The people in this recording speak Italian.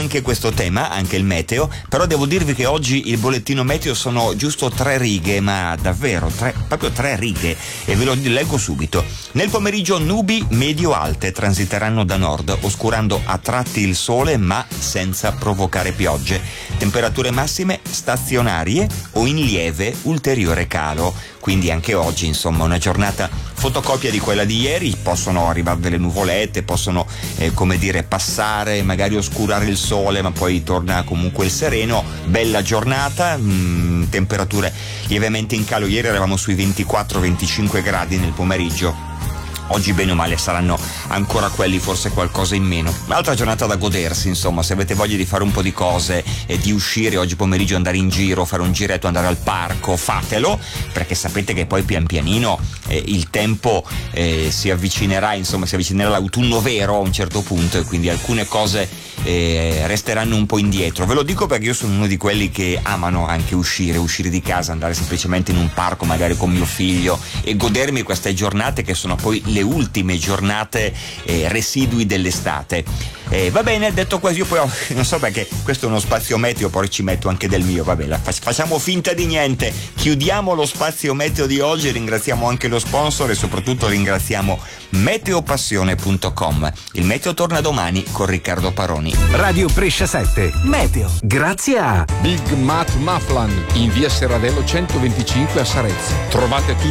anche questo tema, anche il meteo, però devo dirvi che oggi il bollettino meteo sono giusto 3 righe, ma davvero proprio 3 righe, e ve lo leggo subito. Nel pomeriggio nubi medio-alte transiteranno da nord, oscurando a tratti il sole ma senza provocare piogge. Temperature massime stazionarie o in lieve ulteriore calo. Quindi anche oggi, insomma, una giornata fotocopia di quella di ieri. Possono arrivare delle nuvolette, possono passare, magari oscurare il sole, ma poi torna comunque il sereno. Bella giornata, temperature lievemente in calo. Ieri eravamo sui 24-25 gradi nel pomeriggio. Oggi bene o male saranno ancora quelli, forse qualcosa in meno. Un'altra giornata da godersi, insomma, se avete voglia di fare un po' di cose e di uscire oggi pomeriggio, andare in giro, fare un giretto, andare al parco, fatelo, perché sapete che poi pian pianino il tempo si avvicinerà l'autunno vero a un certo punto, e quindi alcune cose resteranno un po' indietro. Ve lo dico perché io sono uno di quelli che amano anche uscire di casa, andare semplicemente in un parco magari con mio figlio e godermi queste giornate che sono poi le ultime giornate residui dell'estate. Va bene, detto questo, io poi non so perché questo è uno spazio meteo, poi ci metto anche del mio, va bene, facciamo finta di niente, chiudiamo lo spazio meteo di oggi, ringraziamo anche lo sponsor e soprattutto ringraziamo meteopassione.com. Il meteo torna domani con Riccardo Paroni. Radio Brescia 7 Meteo, grazie a Big Mat Maflan in via Serradello 125 a Sarezzo. Trovate tutti